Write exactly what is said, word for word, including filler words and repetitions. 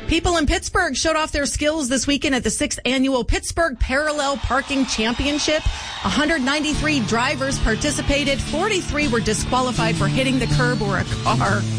People in Pittsburgh showed off their skills this weekend at the sixth annual Pittsburgh Parallel Parking Championship. one hundred ninety-three drivers participated. forty-three were disqualified for hitting the curb or a car.